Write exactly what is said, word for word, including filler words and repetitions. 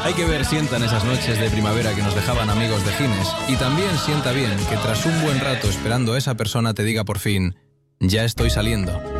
Hay que ver sientan esas noches de primavera que nos dejaban amigos de Gines. Y también sienta bien que tras un buen rato esperando a esa persona te diga por fin, ya estoy saliendo.